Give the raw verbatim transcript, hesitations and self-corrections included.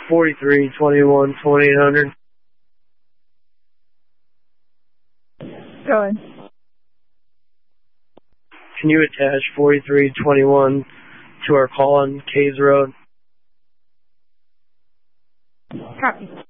forty-three twenty-one twenty-eight hundred. Go ahead. Can you attach forty-three twenty-one to our call on Caves Road? Copy.